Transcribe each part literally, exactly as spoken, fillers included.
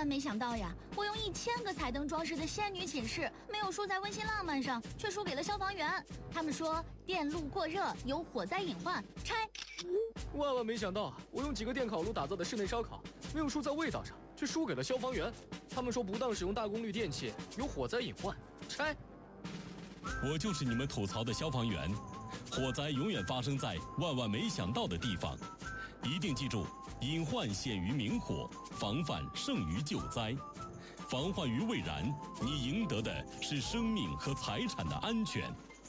万没想到呀！我用一千个彩灯装饰的仙女寝室，没有输在温馨浪漫上，却输给了消防员。他们说电路过热有火灾隐患，拆。 万万没想到，我用几个电烤炉打造的室内烧烤，没有输在味道上，却输给了消防员。他们说不当使用大功率电器有火灾隐患，拆。 我就是你们吐槽的消防员，火灾永远发生在万万没想到的地方，一定记住，隐患显于明火，防范胜于救灾。防患于未然，你赢得的是生命和财产的安全。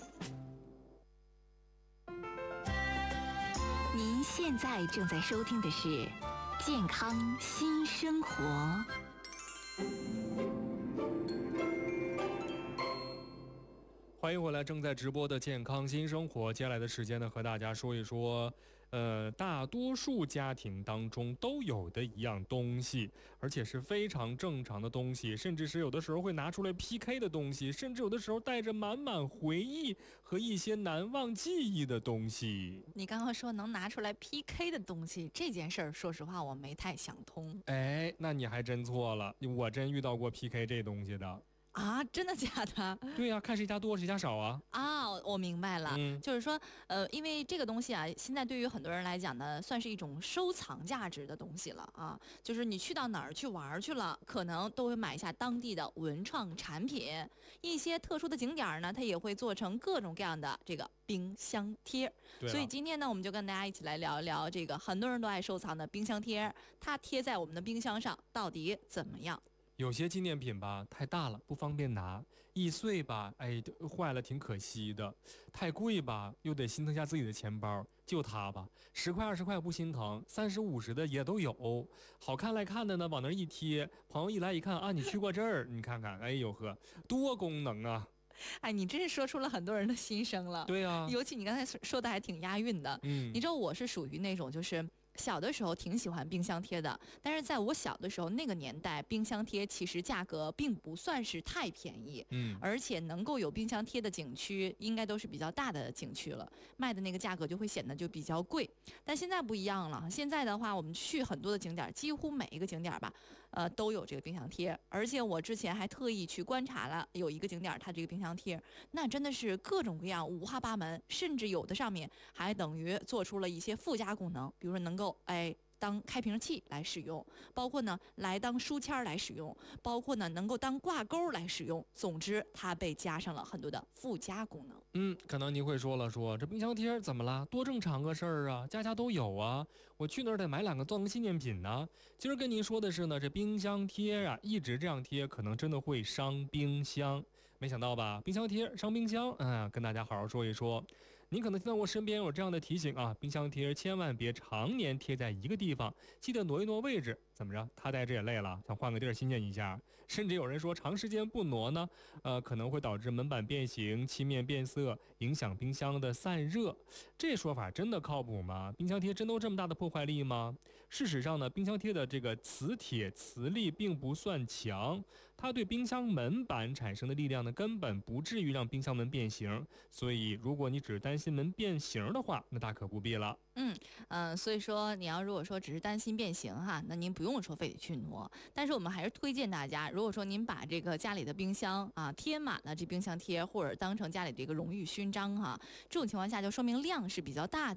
您现在正在收听的是健康新生活。 欢迎回来，正在直播的健康新生活。接下来的时间呢，和大家说一说，呃，大多数家庭当中都有的一样东西，而且是非常正常的东西，甚至是有的时候会拿出来 P K 的东西，甚至有的时候带着满满回忆和一些难忘记忆的东西。 你刚刚说能拿出来 P K 的东西，这件事儿，说实话我没太想通。 哎，那你还真错了，我真遇到过 P K 这东西的。 啊，真的假的？ 对呀、啊，看谁家多谁家少啊。 啊，我明白了， 嗯、 就是说，呃，因为这个东西啊，现在对于很多人来讲呢，算是一种收藏价值的东西了啊。就是你去到哪儿去玩去了，可能都会买下当地的文创产品，一些特殊的景点呢，它也会做成各种各样的这个冰箱贴。所以今天呢，我们就跟大家一起来聊一聊这个很多人都爱收藏的冰箱贴，它贴在我们的冰箱上到底怎么样？ 有些纪念品吧太大了不方便拿，易碎吧哎坏了挺可惜的，太贵吧又得心疼下自己的钱包，就它吧十块二十块不心疼，三十五十的也都有，好看来看的呢往那一贴，朋友一来一看啊你去过这儿，你看看哎呦呵多功能啊。 哎，你真是说出了很多人的心声了。 对啊， 尤其你刚才说的还挺押韵的。 嗯， 你知道我是属于那种就是小的时候挺喜欢冰箱贴的，但是在我小的时候那个年代，冰箱贴其实价格并不算是太便宜， 嗯， 而且能够有冰箱贴的景区应该都是比较大的景区了，卖的那个价格就会显得就比较贵。但现在不一样了，现在的话我们去很多的景点，几乎每一个景点吧，呃都有这个冰箱贴，而且我之前还特意去观察了有一个景点，它这个冰箱贴那真的是各种各样五花八门，甚至有的上面还等于做出了一些附加功能，比如说能够哎当开瓶器来使用，包括呢来当书签来使用，包括呢能够当挂钩来使用，总之它被加上了很多的附加功能。 嗯，可能您会说了，说这冰箱贴怎么了，多正常个事儿啊，家家都有啊，我去那儿得买两个当个纪念品呢。今儿跟您说的是呢，这冰箱贴啊一直这样贴可能真的会伤冰箱，没想到吧，冰箱贴伤冰箱，嗯，跟大家好好说一说。您可能听到我身边有这样的提醒啊，冰箱贴千万别常年贴在一个地方，记得挪一挪位置。怎么着，他待着也累了，想换个地儿新鲜一下。甚至有人说长时间不挪呢，呃，可能会导致门板变形、漆面变色，影响冰箱的散热。这说法真的靠谱吗？冰箱贴真都这么大的破坏力吗？事实上呢，冰箱贴的这个磁铁磁力并不算强，它对冰箱门板产生的力量呢，根本不至于让冰箱门变形。所以如果你只担心门变形的话，那大可不必了。 嗯嗯、呃，所以说你要如果说只是担心变形哈，那您不用说非得去挪。但是我们还是推荐大家，如果说您把这个家里的冰箱啊贴满了这冰箱贴，或者当成家里这个荣誉勋章哈，这种情况下就说明量是比较大的。